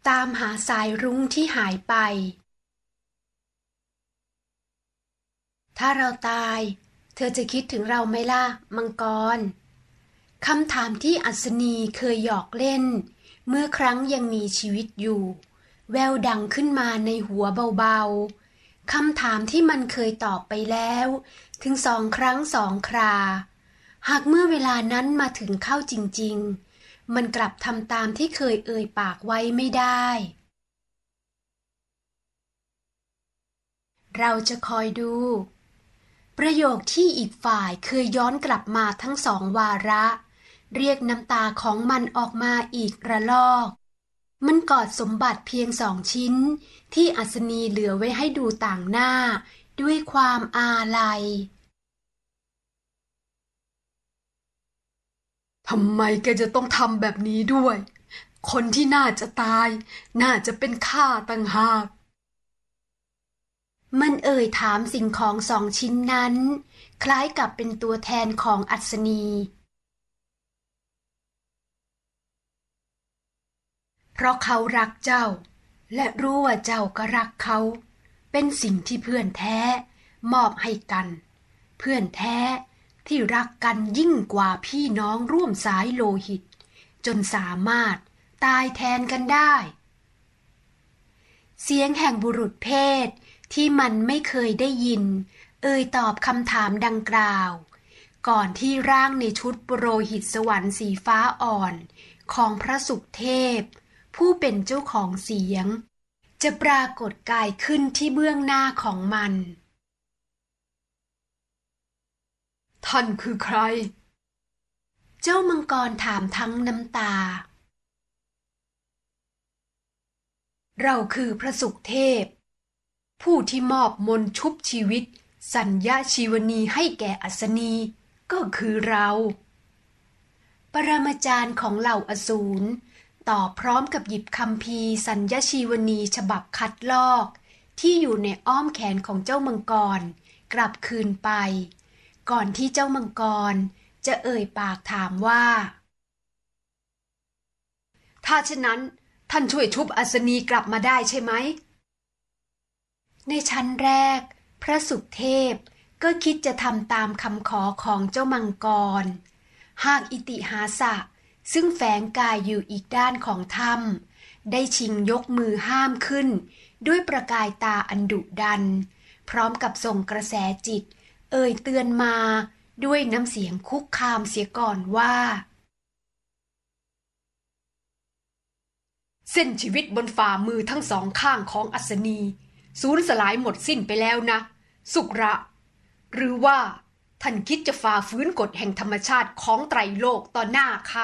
ตามหาสายรุ้งที่หายไปถ้าเราตายเธอจะคิดถึงเราไหมล่ะมังกรคำถามที่อัศนีเคยหยอกเล่นเมื่อครั้งยังมีชีวิตอยู่แววดังขึ้นมาในหัวเบาๆคำถามที่มันเคยตอบไปแล้วถึง2 ครั้ง 2 คราหากเมื่อเวลานั้นมาถึงเข้าจริงๆมันกลับทำตามที่เคยเอ่ยปากไว้ไม่ได้เราจะคอยดูประโยคที่อีกฝ่ายเคยย้อนกลับมาทั้ง2 วาระเรียกน้ำตาของมันออกมาอีกระลอกมันกอดสมบัติเพียง2 ชิ้นที่อัศนีเหลือไว้ให้ดูต่างหน้าด้วยความอาลัยทำไมแกจะต้องทำแบบนี้ด้วยคนที่น่าจะตายน่าจะเป็นข้าต่างหากมันเอ่ยถามสิ่งของ2 ชิ้นนั้นคล้ายกับเป็นตัวแทนของอัศนีเพราะเขารักเจ้าและรู้ว่าเจ้าก็รักเขาเป็นสิ่งที่เพื่อนแท้มอบให้กันเพื่อนแท้ที่รักกันยิ่งกว่าพี่น้องร่วมสายโลหิตจนสามารถตายแทนกันได้เสียงแห่งบุรุษเพศที่มันไม่เคยได้ยินเอ่ยตอบคำถามดังกล่าวก่อนที่ร่างในชุดปุโรหิตสวรรค์สีฟ้าอ่อนของพระศุกร์เทพผู้เป็นเจ้าของเสียงจะปรากฏกายขึ้นที่เบื้องหน้าของมันท่านคือใครเจ้ามังกรถามทั้งน้ำตาเราคือพระศุกร์เทพผู้ที่มอบมนต์ชุบชีวิตสัญญาชีวนีให้แก่อัศนีก็คือเราปรมาจารย์ของเหล่าอสูรตอบพร้อมกับหยิบคัมภีร์สัญญาชีวนีฉบับคัดลอกที่อยู่ในอ้อมแขนของเจ้ามังกรกลับคืนไปก่อนที่เจ้ามังกรจะเอ่ยปากถามว่าถ้าเช่นนั้นท่านช่วยชุบอัศนีกลับมาได้ใช่ไหมในชั้นแรกพระศุกร์เทพก็คิดจะทำตามคำขอของเจ้ามังกรหากอิติหาสะซึ่งแฝงกายอยู่อีกด้านของถ้ำได้ชิงยกมือห้ามขึ้นด้วยประกายตาอันดุดันพร้อมกับส่งกระแสจิตเอ่ยเตือนมาด้วยน้ำเสียงคุกคามเสียก่อนว่าเส้นชีวิตบนฝ่ามือทั้ง2 ข้างของอัศนีสูญสลายหมดสิ้นไปแล้วนะสุกระหรือว่าท่านคิดจะฝ่าฝืนกฎแห่งธรรมชาติของไตรโลกต่อหน้าข้า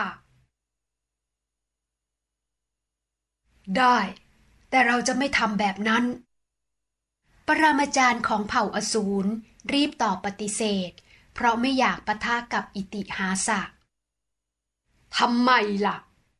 ได้แต่เราจะไม่ทำแบบนั้นปรมาจารย์ของเผ่าอสูรรีบตอบปฏิเสธเพราะไม่อยากปะทะกับอิติหาสะทำไมล่ะ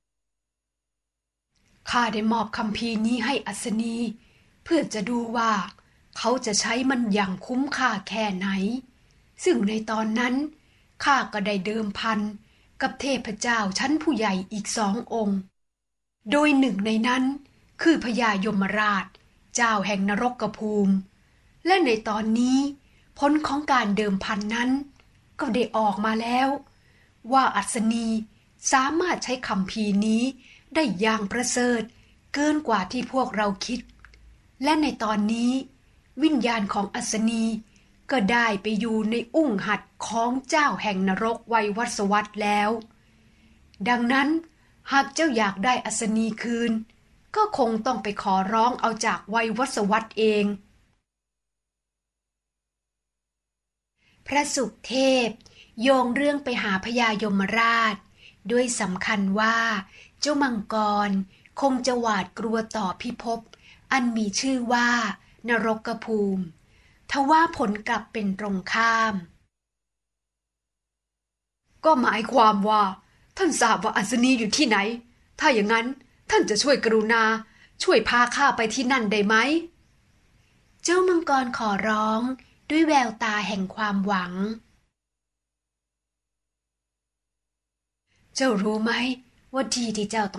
ข้าได้มอบคัมภีร์นี้ให้อัศนีเพื่อจะดูว่าเขาจะใช้มันอย่างคุ้มค่าแค่ไหนซึ่งในตอนนั้นข้าก็ได้เดิมพันกับเทพเจ้าชั้นผู้ใหญ่อีก2 องค์โดยหนึ่งในนั้นคือพญายมราชเจ้าแห่งนรกภูมิและในตอนนี้ผลของการเดิมพันนั้นก็ได้ออกมาแล้วว่าอัศนีสามารถใช้คัมภีร์นี้ได้อย่างประเสริฐเกินกว่าที่พวกเราคิดและในตอนนี้วิญญาณของอัศนีก็ได้ไปอยู่ในอุ้งหัตถ์ของเจ้าแห่งนรกวัยวัฏวัฏแล้วดังนั้นหากเจ้าอยากได้อัศนีคืนก็คงต้องไปขอร้องเอาจากวัยวัฏวัฏเองพระศุกร์เทพโยงเรื่องไปหาพญายมราชด้วยสำคัญว่าเจ้ามังกรคงจะหวาดกลัวต่อพิภพอันมีชื่อว่านรกภูมิทว่าผลกลับเป็นตรงข้ามก็หมายความว่าท่านทราบว่าอัศนีอยู่ที่ไหนถ้าอย่างนั้นท่านจะช่วยกรุณาช่วยพาข้าไปที่นั่นได้ไหมเจ้ามังกรขอร้องด้วยแววตาแห่งความหวังเจ้ารู้ไหมว่าที่เจ้า